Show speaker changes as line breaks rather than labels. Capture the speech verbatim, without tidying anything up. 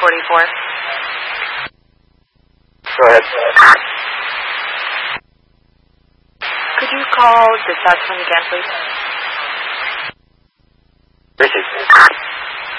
forty-four.
Go ahead.
Could you call dispatch line again, please?
Ricky.